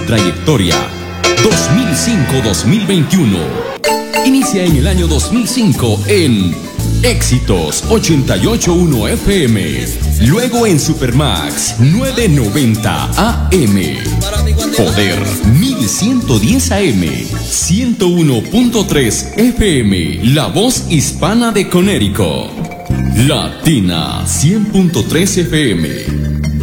trayectoria 2005-2021. Inicia en el año 2005 en Éxitos 88.1 FM, luego en Supermax 990 AM, Poder 1110 AM, 101.3 FM, La Voz Hispana de Conérico, Latina 100.3 FM,